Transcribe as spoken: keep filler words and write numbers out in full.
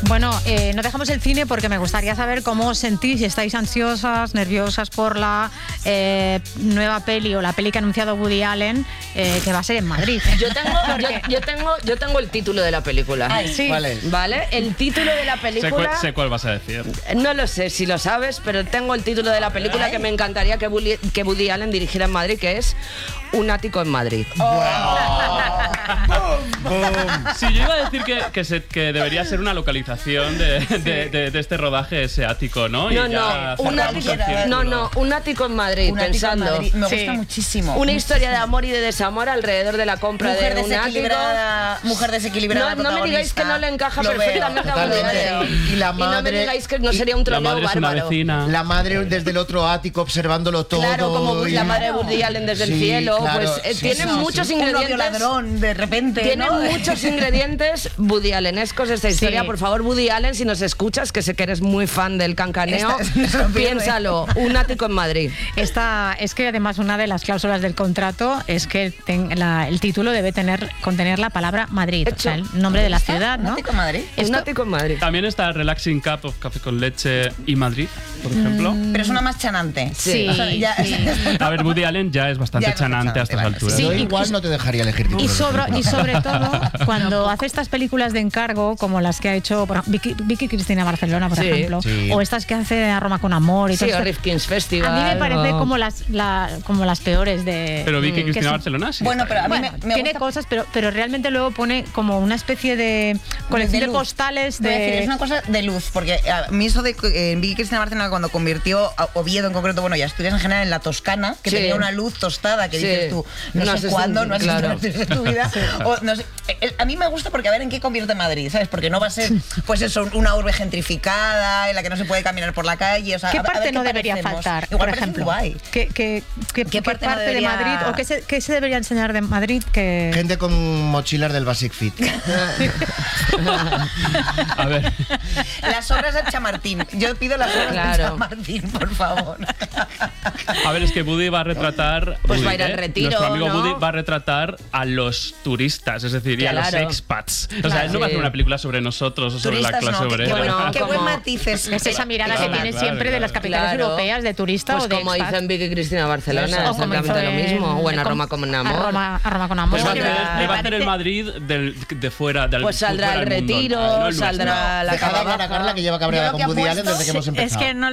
Bueno, eh, no dejamos el cine porque me gustaría saber cómo os sentís, si estáis ansiosas, nerviosas por la eh, nueva peli o la peli que ha anunciado Woody Allen, eh, que va a ser en Madrid. Yo tengo, yo, yo tengo, yo tengo el título de la película. Ay, sí. ¿Cuál es? ¿Vale? El título de la Sé película... cuál, sé cuál vas a decir. No lo sé si lo sabes, pero tengo el título de la película Ay. que me encantaría que Woody, que Woody Allen dirigiera en Madrid, que es Un ático en Madrid. Sí, yo iba a decir que, que, se- que debería ser una localización de, de- de- de este rodaje ese ático, ¿no? Y No, ya no, cerramos un el ático, círculo. no, no, un ático en Madrid, Un ático en pensando. Madrid. Me Sí. gusta muchísimo. Una historia de amor y de desamor alrededor de la compra Mujer de un ático. desequilibrada, mujer desequilibrada. No, no me digáis que no le encaja Lo veo. perfectamente a Woody Totalmente. Allen. Y la Y no me madre- digáis que no sería un La troneo madre es una bárbaro. vecina. La madre desde el otro ático observándolo todo. Claro, como y- la madre de Woody Allen desde el Sí, cielo, claro, pues eh, sí, tiene sí, muchos sí. Un novio ingredientes. ladrón, de repente, Tiene ¿no? muchos ingredientes Woody Allenescos esta historia. Sí. Por favor, Woody Allen, si nos escuchas, que sé que eres muy fan del cancaneo, Esta- no se lo pierde. piénsalo. Un ático en Madrid. Esta, es que además una de las cláusulas del contrato es que ten- la- el título debe tener contener la palabra Madrid, o sea, el nombre de la ciudad, ¿Un ¿no? ático en Madrid? Un Esto- ático en Madrid. También está Relaxing Cup of Café con Leche y Madrid, por ejemplo. Pero es una más chanante. Sí, O sea, ya- sí. A ver, Woody Allen ya es bastante Ya es bastante chanante a estas vale, alturas. sí. Yo y- igual no te dejaría elegir título Y de sobre, película. y sobre todo, cuando hace estas películas de encargo, como las que ha hecho por ejemplo, Vicky, Vicky Cristina Barcelona, por Sí, ejemplo, sí. o estas que hace a Roma con amor y Sí, todo o esto, Rifkin's Festival. a mí me parece o- como las, la- como las peores de... Pero Vicky que Cristina son- Barcelona sí. Bueno, está pero a mí bien. Bueno, me, me tiene gusta- cosas, pero, pero realmente luego pone como una especie de colección de, luz. postales Voy a de... decir, es una cosa de luz, porque a mí eso de eh, en Vicky Cristina Barcelona, cuando convirtió a Oviedo en concreto, bueno, y Asturias en general, en la Toscana, que Sí. tenía una luz tostada, que Sí. dices tú, no, No sé sé cuándo, si- no has claro. visto en tu vida. O, no sé, eh, a mí me gusta porque a ver en qué convierte Madrid, ¿sabes? Porque no va a ser, pues eso, una urbe gentrificada en la que no se puede caminar por la calle. O sea, ¿Qué a- a ver parte qué no debería parecemos. faltar, Igual por parece ejemplo? Dubái. ¿Qué, qué, qué, ¿Qué qué parte parte, no de debería- Madrid o qué se, qué se debería enseñar de Madrid que... Gente con mochilas del Basic Fit. A ver, Las obras de Chamartín. Yo pido las obras Claro. de Chamartín, por favor. a ver, es que Woody va a retratar. Pues Woody, va a ir al ¿eh? retiro, Nuestro amigo ¿no? Woody va a retratar a los turistas, es decir, y a los Claro. expats. O sea, Claro. él no va a hacer una película sobre nosotros o sobre la Turistas clase no, qué, qué obrera. buen, Bueno, qué buen como- matiz es. Es esa mirada Claro, que tiene claro, siempre de claro. las capitales Claro. europeas de turista Pues o de como expat. hizo en Vicky Cristina Barcelona, O como exactamente hizo lo en- mismo. O en A con- Roma con A amor. Roma, a Roma con amor. Pues va a Pues hacer, saldrá- él va a hacer el me Madrid del, de fuera, del Pues saldrá fuera el del mundo, retiro, no el nuestro. saldrá la Deja de cava hablar a Carla, que lleva cabreada Yo lo con que Woody Allen apuesto desde que hemos Es empezado. que no